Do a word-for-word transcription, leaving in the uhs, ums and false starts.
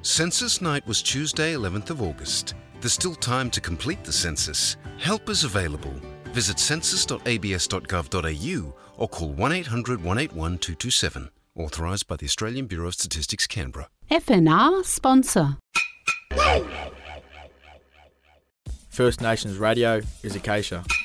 Census night was Tuesday, eleventh of August. There's still time to complete the census. Help is available. Visit census dot a b s dot gov dot a u or call one eight hundred one eight one two two seven. Authorised by the Australian Bureau of Statistics, Canberra. F N R sponsor. First Nations Radio is Acacia.